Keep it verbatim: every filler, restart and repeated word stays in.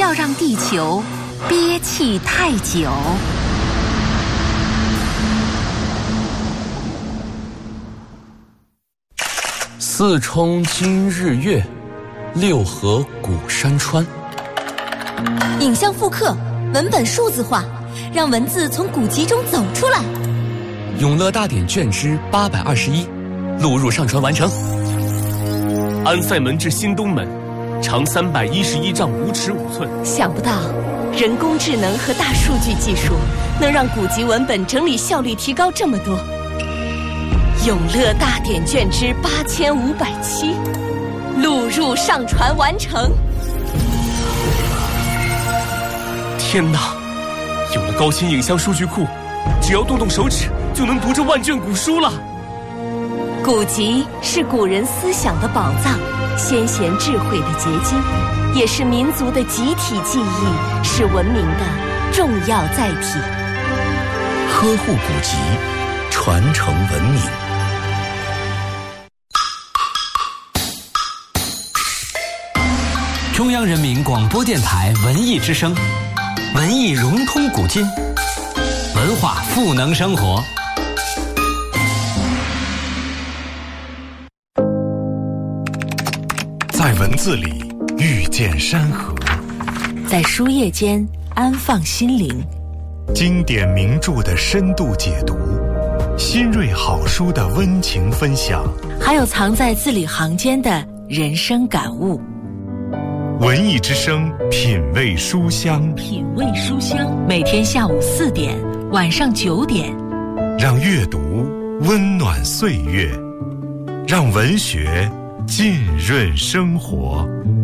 要让地球憋气太久。 四冲今日月，六合古山川。 影像复刻，文本数字化，让文字从古籍中走出来。 永乐大典卷之八百二十一，录入上传完成。 安塞门至新东门，长三百一十一丈五尺五寸。 想不到，人工智能和大数据技术能让古籍文本整理效率提高这么多。永乐大典卷之八千五百七，录入上传完成。 天哪！有了高清影像数据库，只要动动手指就能读这万卷古书了。 古籍是古人思想的宝藏，先贤智慧的结晶，也是民族的集体记忆，是文明的重要载体。 呵护古籍，传承文明。 中央人民广播电台文艺之声，文艺融通古今，文化赋能生活。 在文字里遇见山河， 在书页间安放心灵。 经典名著的深度解读，新锐好书的温情分享， 还有藏在字里行间的人生感悟。 文艺之声，品味书香， 品味书香，每天下午四点，晚上九点， 让阅读温暖岁月，让文学浸润生活。